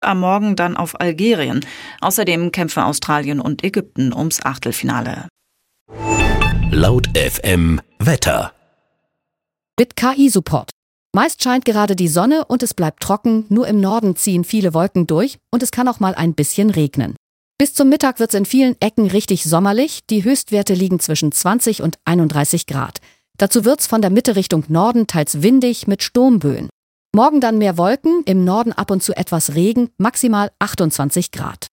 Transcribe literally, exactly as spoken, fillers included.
Am Morgen dann auf Algerien. Außerdem kämpfen Australien und Ägypten ums Achtelfinale. Laut F M Wetter. Mit K I-Support. Meist scheint gerade die Sonne und es bleibt trocken, nur im Norden ziehen viele Wolken durch und es kann auch mal ein bisschen regnen. Bis zum Mittag wird es in vielen Ecken richtig sommerlich, die Höchstwerte liegen zwischen zwanzig und einunddreißig Grad. Dazu wird's von der Mitte Richtung Norden teils windig mit Sturmböen. Morgen dann mehr Wolken, im Norden ab und zu etwas Regen, maximal achtundzwanzig Grad.